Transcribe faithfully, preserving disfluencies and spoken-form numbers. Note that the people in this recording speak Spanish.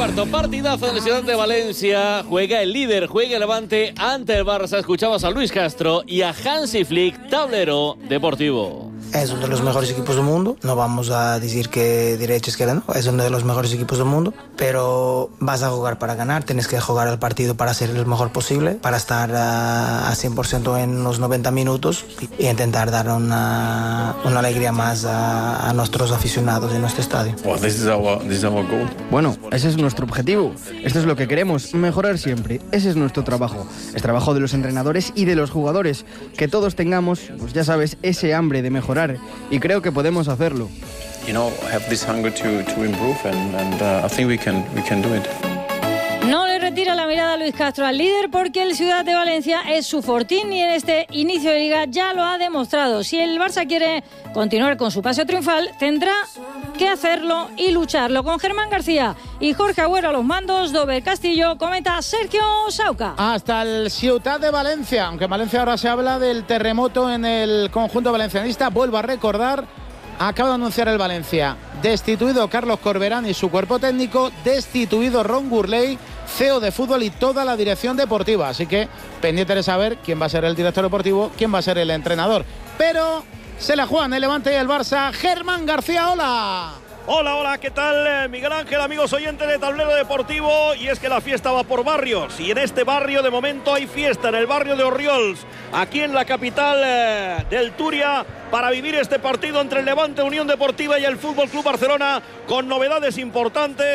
cuarto, partidazo en la ciudad de Valencia. Juega el líder, juega el Levante ante el Barça. Escuchamos a Luis Castro y a Hansi Flick, tablero deportivo. Es uno de los mejores equipos del mundo. No vamos a decir que derecha, izquierda, no. Es uno de los mejores equipos del mundo. Pero vas a jugar para ganar. Tienes que jugar el partido para ser el mejor posible. Para estar uh, a cien por ciento en los noventa minutos. Y intentar dar una, una alegría más a, a nuestros aficionados en nuestro estadio. Well, this is our, this is our goal. Bueno, ese es nuestro objetivo. Esto es lo que queremos. Mejorar siempre. Ese es nuestro trabajo. Es trabajo de los entrenadores y de los jugadores. Que todos tengamos, pues ya sabes, ese hambre de mejorar. Y creo que podemos hacerlo. You know, have this hunger to, to improve and, and uh, I think we can, we can do it. No le retira la mirada a Luis Castro al líder porque el Ciudad de Valencia es su fortín y en este inicio de liga ya lo ha demostrado. Si el Barça quiere continuar con su paseo triunfal, tendrá que hacerlo y lucharlo. Con Germán García y Jorge Agüero a los mandos, Dover Castillo, comenta Sergio Sauca. Hasta el Ciudad de Valencia, aunque en Valencia ahora se habla del terremoto en el conjunto valencianista, vuelvo a recordar, acaba de anunciar el Valencia, destituido Carlos Corberán y su cuerpo técnico, destituido Ron Gurley, C E O de fútbol y toda la dirección deportiva. Así que pendiente de saber quién va a ser el director deportivo, quién va a ser el entrenador. Pero se la juegan el Levante y el Barça. Germán García, hola. Hola, hola, ¿qué tal, Miguel Ángel, amigos oyentes de Tablero Deportivo? Y es que la fiesta va por barrios, y en este barrio de momento hay fiesta, en el barrio de Orriols, aquí en la capital eh, del Turia, para vivir este partido entre el Levante Unión Deportiva y el Fútbol Club Barcelona, con novedades importantes.